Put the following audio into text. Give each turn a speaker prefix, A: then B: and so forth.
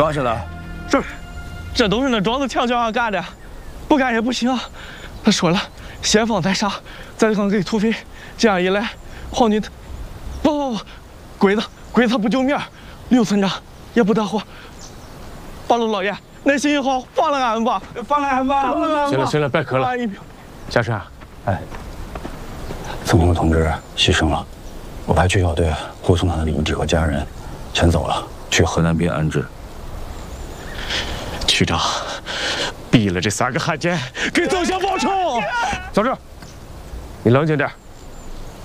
A: 抓起来！
B: 是，这都是那庄子强叫俺干的，不干也不行。他说了，先放再杀，再放给土匪，这样一来，皇军不，鬼子他不救命，刘村长也不得活。八路老爷，耐心也好，放了俺们吧，放了俺吧。
C: 行了，别磕了。下山，
A: 哎，曾平同志牺牲了，我派区小队护送他的灵体和家人先走了，去河南边安置。
B: 区长，毙了这3个汉奸，给总乡报仇。
C: 小志，你冷静点。